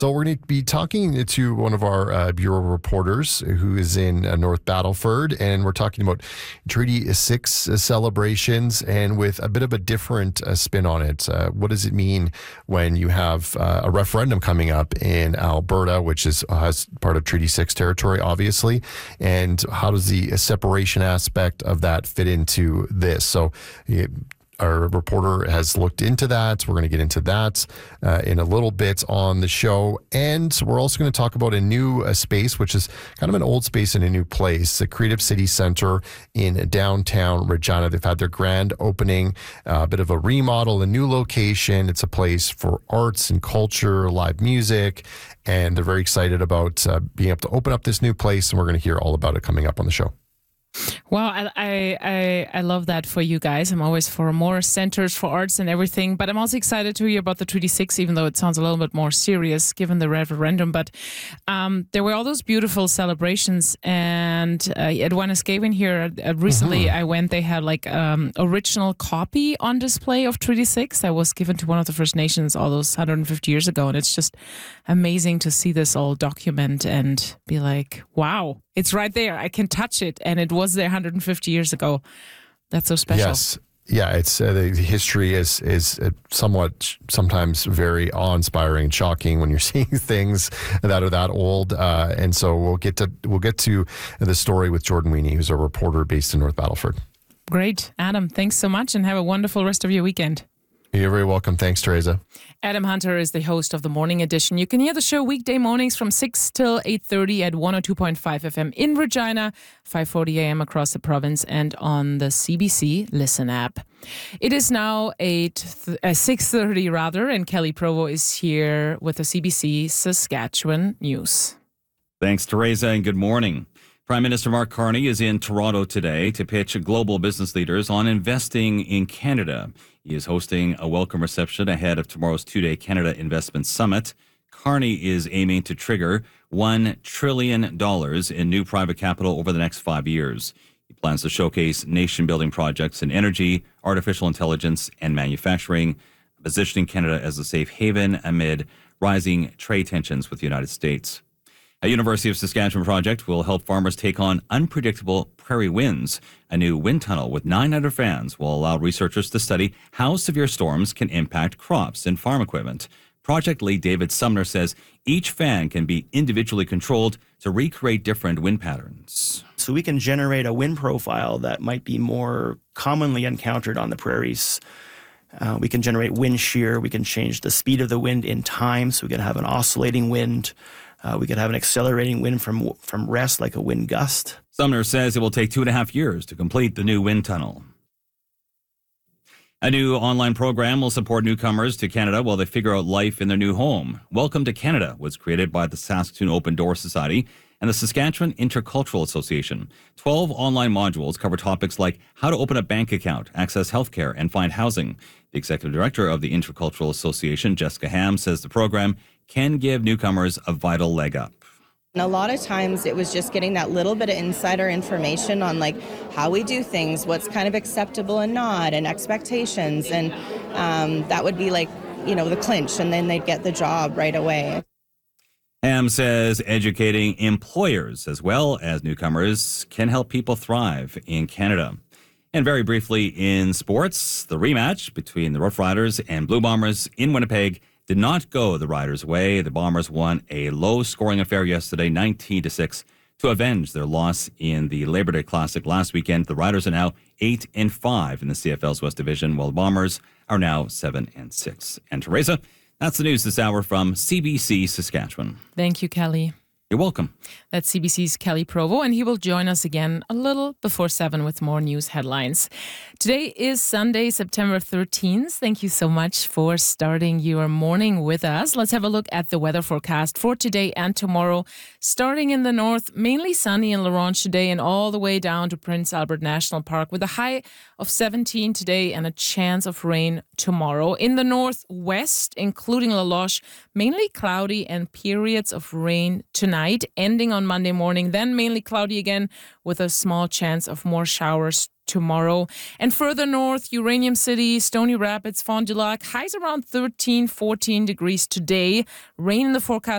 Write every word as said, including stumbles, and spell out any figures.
So we're going to be talking to one of our uh, bureau reporters who is in uh, North Battleford, and we're talking about Treaty six uh, celebrations and with a bit of a different uh, spin on it. Uh, what does it mean when you have uh, a referendum coming up in Alberta, which is uh, part of Treaty six territory, obviously, and how does the separation aspect of that fit into this? So it, Our reporter has looked into that. We're going to get into that uh, in a little bit on the show. And we're also going to talk about a new uh, space, which is kind of an old space in a new place, the Creative City Center in downtown Regina. They've had their grand opening, uh, a bit of a remodel, a new location. It's a place for arts and culture, live music, and they're very excited about uh, being able to open up this new place. And we're going to hear all about it coming up on the show. Well, I, I I I love that for you guys. I'm always for more centers for arts and everything, but I'm also excited to hear about the Treaty six, even though it sounds a little bit more serious given the referendum. But um, there were all those beautiful celebrations, and uh, at Wanuskewin here uh, recently, mm-hmm. I went. They had like um, original copy on display of Treaty six that was given to one of the First Nations all those one hundred fifty years ago, and it's just amazing to see this all document and be like, wow. It's right there. I can touch it, and it was there one hundred fifty years ago. That's so special. Yes. Yeah, it's uh, the history is is somewhat sometimes very awe-inspiring and shocking when you're seeing things that are that old. Uh, and so we'll get to we'll get to the story with Jordan Weenie, who's a reporter based in North Battleford. Great, Adam. Thanks so much, and have a wonderful rest of your weekend. You're very welcome. Thanks, Teresa. Adam Hunter is the host of the Morning Edition. You can hear the show weekday mornings from six till eight thirty at one oh two point five F M in Regina, five forty a.m. across the province, and on the C B C Listen app. It is now eight, uh, six thirty rather, and Kelly Provo is here with the C B C Saskatchewan News. Thanks, Teresa, and good morning. Prime Minister Mark Carney is in Toronto today to pitch global business leaders on investing in Canada. He is hosting a welcome reception ahead of tomorrow's two-day Canada Investment Summit. Carney is aiming to trigger one trillion dollars in new private capital over the next five years. He plans to showcase nation-building projects in energy, artificial intelligence, and manufacturing, positioning Canada as a safe haven amid rising trade tensions with the United States. A University of Saskatchewan project will help farmers take on unpredictable prairie winds. A new wind tunnel with nine hundred fans will allow researchers to study how severe storms can impact crops and farm equipment. Project lead David Sumner says each fan can be individually controlled to recreate different wind patterns. So we can generate a wind profile that might be more commonly encountered on the prairies. Uh, we can generate wind shear. We can change the speed of the wind in time, so we can have an oscillating wind. Uh, we could have an accelerating wind from from rest, like a wind gust. Sumner says it will take two and a half years to complete the new wind tunnel. A new online program will support newcomers to Canada while they figure out life in their new home. Welcome to Canada was created by the Saskatoon Open Door Society and the Saskatchewan Intercultural Association. Twelve online modules cover topics like how to open a bank account, access healthcare, and find housing. The executive director of the Intercultural Association, Jessica Ham, says the program can give newcomers a vital leg up. And a lot of times it was just getting that little bit of insider information on like how we do things, what's kind of acceptable and not, and expectations. And um, that would be like, you know, the clinch, and then they'd get the job right away. Ham says educating employers as well as newcomers can help people thrive in Canada. And very briefly in sports, the rematch between the Rough Riders and Blue Bombers in Winnipeg did not go the Riders' way. The Bombers won a low-scoring affair yesterday, nineteen to six, to avenge their loss in the Labor Day Classic last weekend. The Riders are now eight and five in the C F L's West Division, while the Bombers are now seven and six. And Teresa, that's the news this hour from C B C Saskatchewan. Thank you, Kelly. You're welcome. That's C B C's Kelly Provo, and he will join us again a little before seven with more news headlines. Today is Sunday, September thirteenth. Thank you so much for starting your morning with us. Let's have a look at the weather forecast for today and tomorrow. Starting in the north, mainly sunny in La Ronge today and all the way down to Prince Albert National Park with a high of seventeen today and a chance of rain tomorrow. In the northwest, including La Loche, mainly cloudy and periods of rain tonight. Ending on Monday morning, then mainly cloudy again with a small chance of more showers tomorrow. And further north, Uranium City, Stony Rapids, Fond du Lac, highs around thirteen, fourteen degrees today. Rain in the forecast